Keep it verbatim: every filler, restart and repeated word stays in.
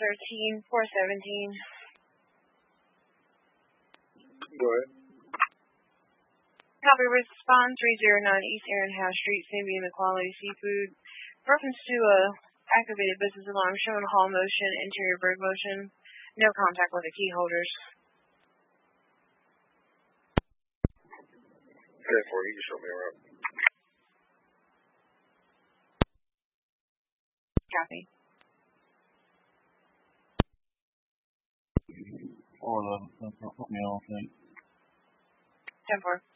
thirteen, four seventeen. Go ahead. Copy, respond three oh nine East Aaron House Street, Symbian Quality Seafood. Reference to a activated business alarm showing hall motion, interior bird motion. No contact with the key holders. Therefore, you can show me around. Copy. Or the, the, the, the, the, ten four.